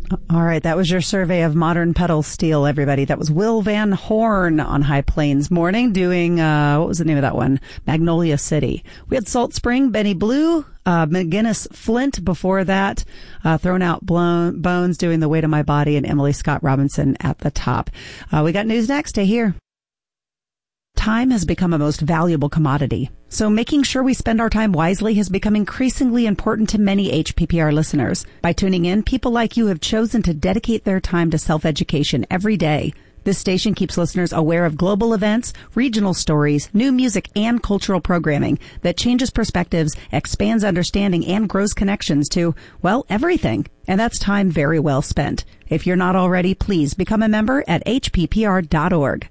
All right, that was your survey of modern pedal steel, everybody. That was Will Van Horn on High Plains Morning doing, what was the name of that one? Magnolia City. We had Salt Spring, Benny Blue, McGinnis Flint before that, Thrown Out Bones doing The Weight of My Body, and Emily Scott Robinson at the top. We got news next. Stay here. Time has become a most valuable commodity, so making sure we spend our time wisely has become increasingly important to many HPPR listeners. By tuning in, people like you have chosen to dedicate their time to self-education every day. This station keeps listeners aware of global events, regional stories, new music, and cultural programming that changes perspectives, expands understanding, and grows connections to, well, everything. And that's time very well spent. If you're not already, please become a member at hppr.org.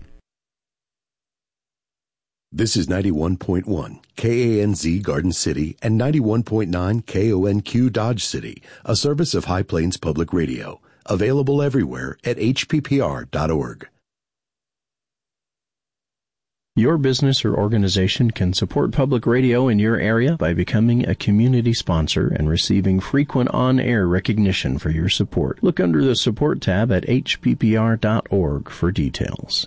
This is 91.1 KANZ Garden City and 91.9 KONQ Dodge City, a service of High Plains Public Radio. Available everywhere at hppr.org. Your business or organization can support public radio in your area by becoming a community sponsor and receiving frequent on-air recognition for your support. Look under the Support tab at hppr.org for details.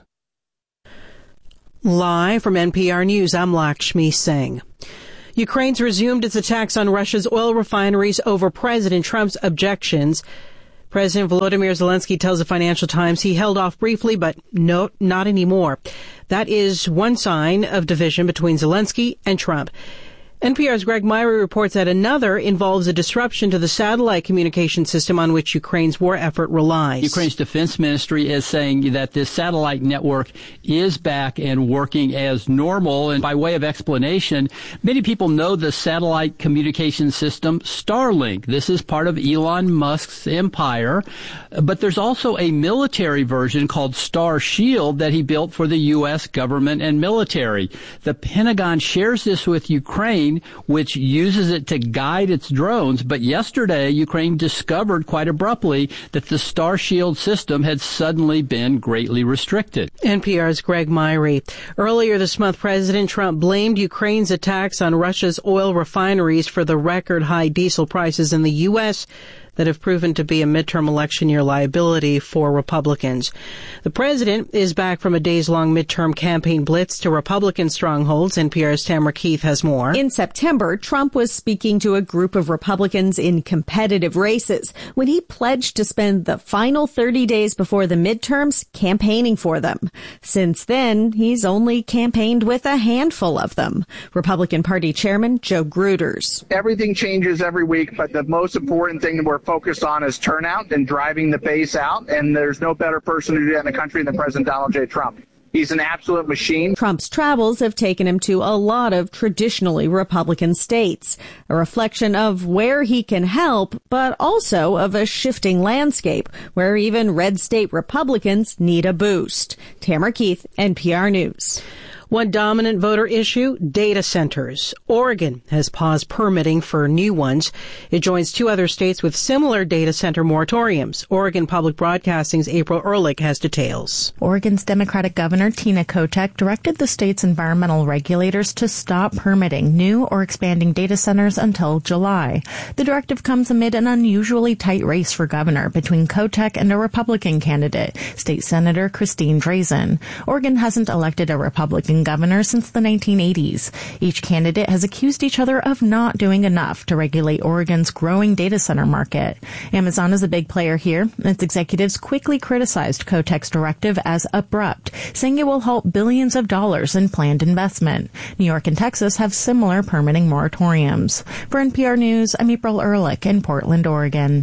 Live from NPR News, I'm Lakshmi Singh. Ukraine's resumed its attacks on Russia's oil refineries over President Trump's objections. President Volodymyr Zelensky tells the Financial Times he held off briefly, but no, not anymore. That is one sign of division between Zelensky and Trump. NPR's Greg Myrie reports that another involves a disruption to the satellite communication system on which Ukraine's war effort relies. Ukraine's defense ministry is saying that this satellite network is back and working as normal. And by way of explanation, many people know the satellite communication system Starlink. This is part of Elon Musk's empire. But there's also a military version called Star Shield that he built for the U.S. government and military. The Pentagon shares this with Ukraine, which uses it to guide its drones. But yesterday, Ukraine discovered quite abruptly that the Star Shield system had suddenly been greatly restricted. NPR's Greg Myrie. Earlier this month, President Trump blamed Ukraine's attacks on Russia's oil refineries for the record high diesel prices in the U.S. that have proven to be a midterm election year liability for Republicans. The president is back from a days-long midterm campaign blitz to Republican strongholds. NPR's Tamara Keith has more. In September, Trump was speaking to a group of Republicans in competitive races when he pledged to spend the final 30 days before the midterms campaigning for them. Since then, he's only campaigned with a handful of them. Republican Party Chairman Joe Gruters. Everything changes every week, but the most important thing that we're focused on is turnout and driving the base out, and there's no better person to do that in the country than President Donald J. Trump. He's an absolute machine. Trump's travels have taken him to a lot of traditionally Republican states, a reflection of where he can help, but also of a shifting landscape where even red state Republicans need a boost. Tamara Keith, NPR News. One dominant voter issue, data centers. Oregon has paused permitting for new ones. It joins two other states with similar data center moratoriums. Oregon Public Broadcasting's April Ehrlich has details. Oregon's Democratic Governor Tina Kotek directed the state's environmental regulators to stop permitting new or expanding data centers until July. The directive comes amid an unusually tight race for governor between Kotek and a Republican candidate, State Senator Christine Drazan. Oregon hasn't elected a Republican governor since the 1980s. Each candidate has accused each other of not doing enough to regulate Oregon's growing data center market. Amazon is a big player here. Its executives quickly criticized Kotek's directive as abrupt, saying it will halt billions of dollars in planned investment. New York and Texas have similar permitting moratoriums. For NPR News, I'm April Ehrlich in Portland, Oregon.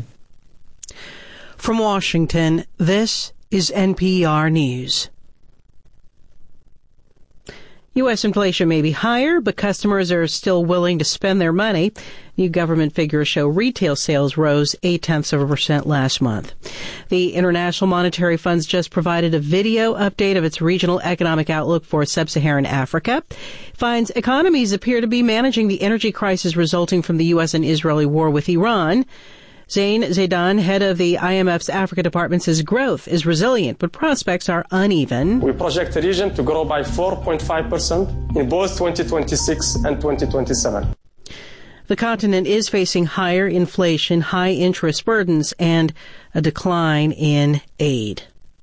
From Washington, this is NPR News. U.S. inflation may be higher, but customers are still willing to spend their money. New government figures show retail sales rose 0.8% last month. The International Monetary Fund's just provided a video update of its regional economic outlook for sub-Saharan Africa. Finds economies appear to be managing the energy crisis resulting from the U.S. and Israeli war with Iran. Zain Zaidan, head of the IMF's Africa Department, says growth is resilient, but prospects are uneven. We project the region to grow by 4.5% in both 2026 and 2027. The continent is facing higher inflation, high interest burdens, and a decline in aid.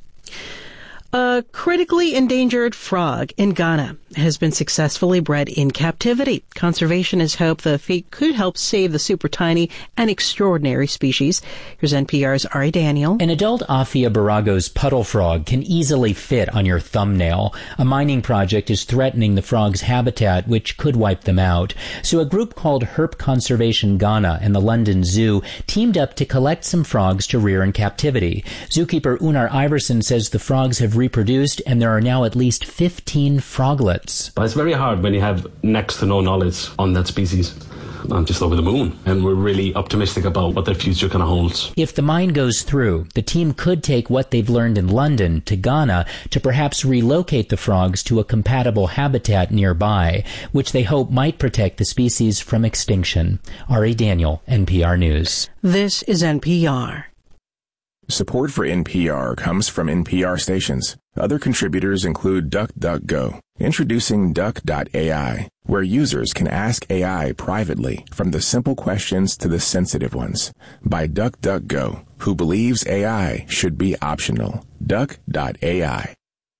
A critically endangered frog in Ghana has been successfully bred in captivity. Conservationists hope the feat could help save the super tiny and extraordinary species. Here's NPR's Ari Daniel. An adult Aphia Baragos puddle frog can easily fit on your thumbnail. A mining project is threatening the frog's habitat, which could wipe them out. So a group called Herp Conservation Ghana and the London Zoo teamed up to collect some frogs to rear in captivity. Zookeeper Unar Iverson says the frogs have reproduced, and there are now at least 15 froglets. It's very hard when you have next to no knowledge on that species. I'm just over the moon, and we're really optimistic about what their future kind of holds. If the mine goes through, the team could take what they've learned in London to Ghana to perhaps relocate the frogs to a compatible habitat nearby, which they hope might protect the species from extinction. Ari Daniel, NPR News. This is NPR. Support for NPR comes from NPR stations. Other contributors include DuckDuckGo. Introducing Duck.ai, where users can ask AI privately, from the simple questions to the sensitive ones. By DuckDuckGo, who believes AI should be optional. Duck.ai.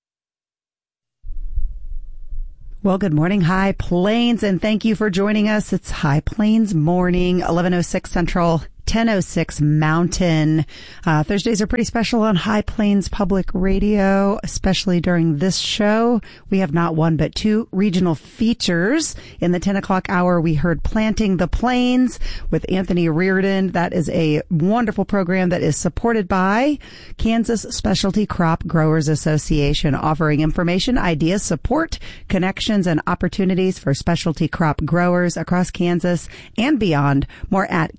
Well, good morning, High Plains, and thank you for joining us. It's High Plains Morning, 11:06 Central, 10:06 Mountain. Thursdays are pretty special on High Plains Public Radio, especially during this show. We have not one but two regional features. In the 10 o'clock hour, we heard Planting the Plains with Anthony Reardon. That is a wonderful program that is supported by Kansas Specialty Crop Growers Association, offering information, ideas, support, connections, and opportunities for specialty crop growers across Kansas and beyond. More at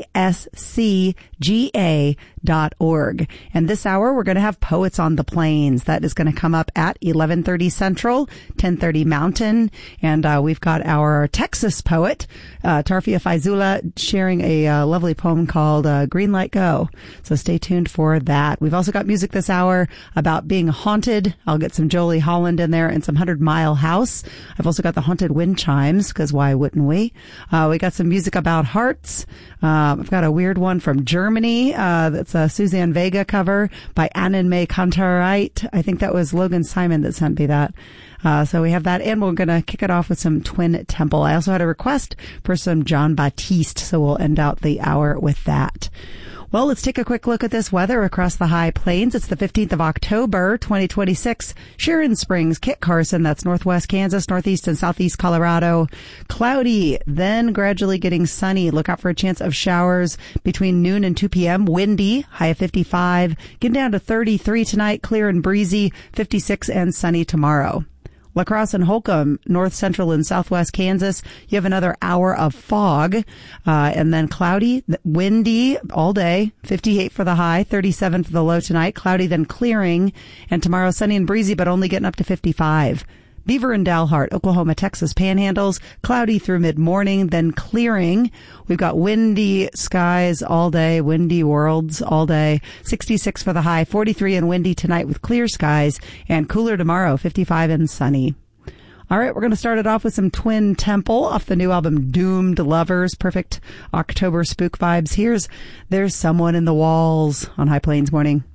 kscga.org. And this hour, we're going to have Poets on the Plains. That is going to come up at 11:30 Central, 10:30 Mountain. And we've got our Texas poet, Tarfia Faizula, sharing a lovely poem called Green Light Go. So stay tuned for that. We've also got music this hour about being haunted. I'll get some Jolie Holland in there and some 100 Mile House. I've also got the haunted wind chimes, because why wouldn't we? We got some music about hearts. I've got a weird one from Germany. That's a Suzanne Vega cover by Annenmay Kantereit. I think that was Logan Simon that sent me that. So we have that, and we're going to kick it off with some Twin Temple. I also had a request for some John Batiste, so we'll end out the hour with that. Well, let's take a quick look at this weather across the High Plains. It's the 15th of October, 2026. Sharon Springs, Kit Carson, that's northwest Kansas, northeast and southeast Colorado. Cloudy, then gradually getting sunny. Look out for a chance of showers between noon and 2 p.m. Windy, high of 55. Getting down to 33 tonight, clear and breezy, 56 and sunny tomorrow. La Crosse and Holcomb, north central and southwest Kansas, you have another hour of fog, and then cloudy, windy all day, 58 for the high, 37 for the low tonight, cloudy then clearing, and tomorrow sunny and breezy, but only getting up to 55. Beaver and Dalhart, Oklahoma, Texas panhandles, cloudy through mid-morning, then clearing. We've got windy skies all day, windy worlds all day, 66 for the high, 43 and windy tonight with clear skies, and cooler tomorrow, 55 and sunny. All right, we're going to start it off with some Twin Temple off the new album Doomed Lovers. Perfect October spook vibes. Here's There's Someone in the Walls on High Plains Morning.